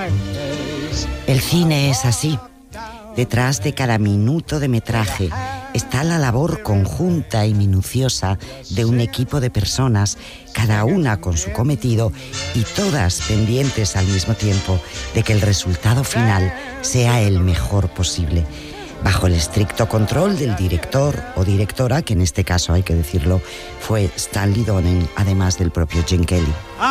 El cine es así. Detrás de cada minuto de metraje está la labor conjunta y minuciosa de un equipo de personas, cada una con su cometido y todas pendientes al mismo tiempo de que el resultado final sea el mejor posible, bajo el estricto control del director o directora, que en este caso, hay que decirlo, fue Stanley Donen, además del propio Gene Kelly.